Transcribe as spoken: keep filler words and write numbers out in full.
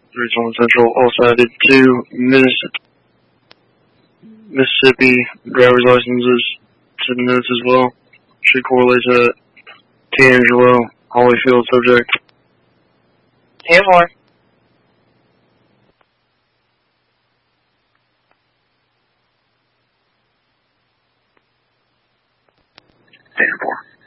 Regional Central also added two Miss- Mississippi driver's licenses to the notes as well. Should correlate to D'Angelo Holyfield subject. ten four. ten four.